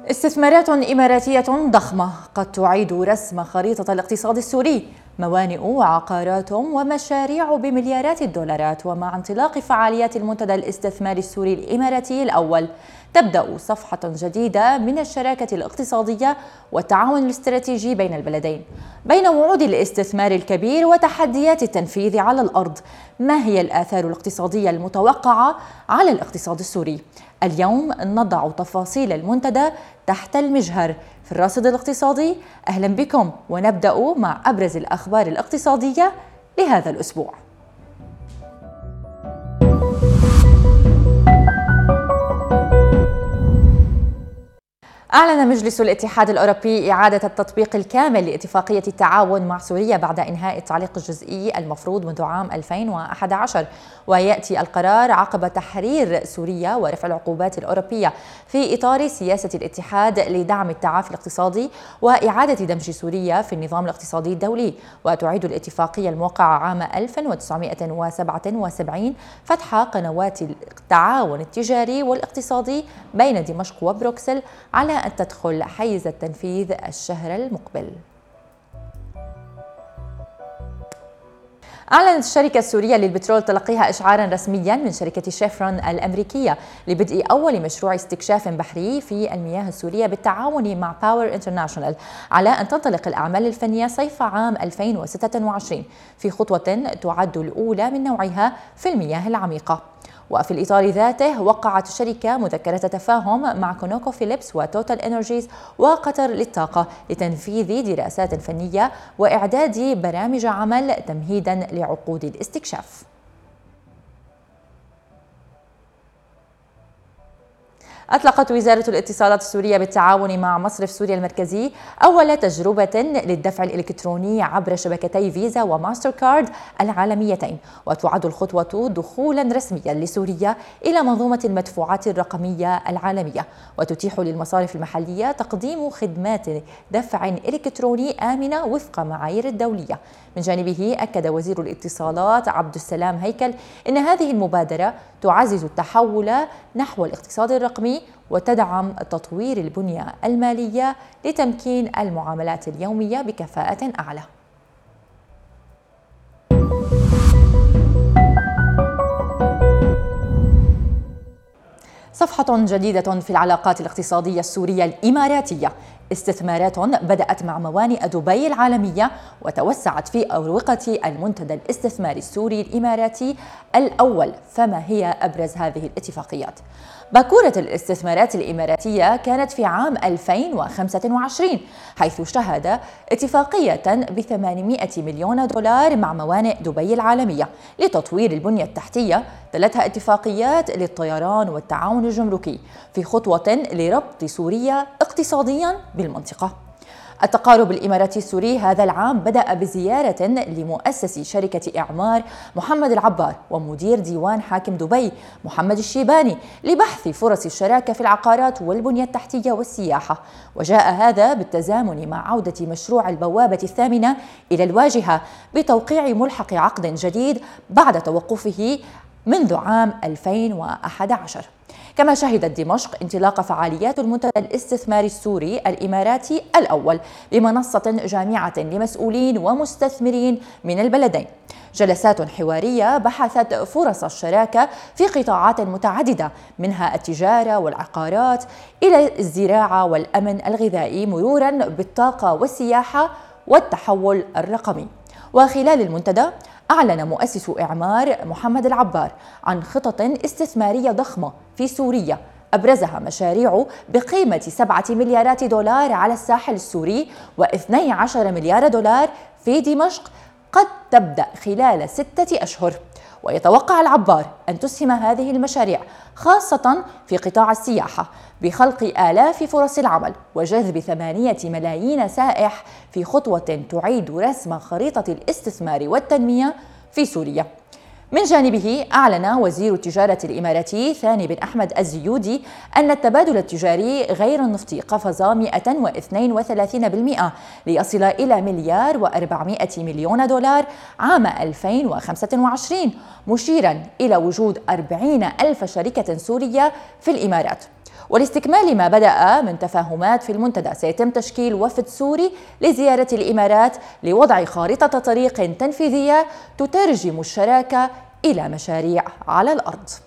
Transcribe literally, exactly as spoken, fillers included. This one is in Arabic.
استثمارات إماراتية ضخمة قد تعيد رسم خريطة الاقتصاد السوري، موانئ وعقارات ومشاريع بمليارات الدولارات. ومع انطلاق فعاليات المنتدى الاستثماري السوري الإماراتي الأول، تبدأ صفحة جديدة من الشراكة الاقتصادية والتعاون الاستراتيجي بين البلدين. بين وعود الاستثمار الكبير وتحديات التنفيذ على الأرض، ما هي الآثار الاقتصادية المتوقعة على الاقتصاد السوري؟ اليوم نضع تفاصيل المنتدى تحت المجهر في الراصد الاقتصادي. أهلا بكم، ونبدأ مع أبرز الأخبار الاقتصادية لهذا الأسبوع. أعلن مجلس الاتحاد الأوروبي إعادة التطبيق الكامل لاتفاقية التعاون مع سوريا بعد إنهاء التعليق الجزئي المفروض منذ عام ألفين وأحد عشر، ويأتي القرار عقب تحرير سوريا ورفع العقوبات الأوروبية في إطار سياسة الاتحاد لدعم التعافي الاقتصادي وإعادة دمج سوريا في النظام الاقتصادي الدولي. وتعيد الاتفاقية الموقعة عام ألف وتسعمائة وسبعة وسبعين فتح قنوات التعاون التجاري والاقتصادي بين دمشق وبروكسل على أن تدخل حيز التنفيذ الشهر المقبل. أعلنت الشركة السورية للبترول تلقيها إشعاراً رسمياً من شركة شيفرون الأمريكية لبدء أول مشروع استكشاف بحري في المياه السورية بالتعاون مع باور انترناشونال، على أن تنطلق الأعمال الفنية صيف عام ألفين وستة وعشرين في خطوة تعد الأولى من نوعها في المياه العميقة. وفي الإطار ذاته، وقعت الشركة مذكرة تفاهم مع كونوكو فيليبس وتوتال إنرجيز وقطر للطاقة لتنفيذ دراسات فنية وإعداد برامج عمل تمهيداً لعقود الاستكشاف. أطلقت وزارة الاتصالات السورية بالتعاون مع مصرف سوريا المركزي أول تجربة للدفع الإلكتروني عبر شبكتي فيزا وماستر كارد العالميتين، وتعد الخطوة دخولا رسميا لسوريا إلى منظومة المدفوعات الرقمية العالمية، وتتيح للمصارف المحلية تقديم خدمات دفع إلكتروني آمنة وفق معايير الدولية. من جانبه، أكد وزير الاتصالات عبد السلام هيكل أن هذه المبادرة تعزز التحول نحو الاقتصاد الرقمي وتدعم تطوير البنية المالية لتمكين المعاملات اليومية بكفاءة أعلى. صفحة جديدة في العلاقات الاقتصادية السورية الإماراتية. استثمارات بدأت مع موانئ دبي العالمية وتوسعت في أروقة المنتدى الاستثماري السوري الإماراتي الأول. فما هي أبرز هذه الاتفاقيات؟ باكورة الاستثمارات الإماراتية كانت في عام ألفين وخمسة وعشرين، حيث شهد اتفاقية ب ثمانمائة مليون دولار مع موانئ دبي العالمية لتطوير البنية التحتية. تلتها اتفاقيات للطيران والتعاون الجمركي في خطوة لربط سوريا اقتصاديا بالمنطقة. التقارب الإماراتي السوري هذا العام بدأ بزيارة لمؤسس شركة إعمار محمد العبار ومدير ديوان حاكم دبي محمد الشيباني لبحث فرص الشراكة في العقارات والبنية التحتية والسياحة. وجاء هذا بالتزامن مع عودة مشروع البوابة الثامنة إلى الواجهة بتوقيع ملحق عقد جديد بعد توقفه منذ عام ألفين وأحد عشر. كما شهدت دمشق انطلاق فعاليات المنتدى الاستثماري السوري الإماراتي الأول بمنصة جامعة لمسؤولين ومستثمرين من البلدين. جلسات حوارية بحثت فرص الشراكة في قطاعات متعددة، منها التجارة والعقارات إلى الزراعة والأمن الغذائي، مرورا بالطاقة والسياحة والتحول الرقمي. وخلال المنتدى، أعلن مؤسس إعمار محمد العبار عن خطط استثمارية ضخمة في سوريا، أبرزها مشاريع بقيمة سبعة مليارات دولار على الساحل السوري واثني عشر مليار دولار في دمشق قد تبدأ خلال ستة أشهر. ويتوقع العبار أن تسهم هذه المشاريع خاصة في قطاع السياحة بخلق آلاف فرص العمل وجذب ثمانية ملايين سائح في خطوة تعيد رسم خريطة الاستثمار والتنمية في سوريا. من جانبه، أعلن وزير التجارة الإماراتي ثاني بن أحمد الزيودي أن التبادل التجاري غير النفطي قفز مئة واثنين وثلاثين بالمئة ليصل إلى مليار وأربعمائة مليون دولار عام ألفين وخمسة وعشرين، مشيرا إلى وجود أربعين ألف شركة سورية في الإمارات. ولاستكمال ما بدأ من تفاهمات في المنتدى سيتم تشكيل وفد سوري لزيارة الإمارات لوضع خارطة طريق تنفيذية تترجم الشراكة إلى مشاريع على الأرض.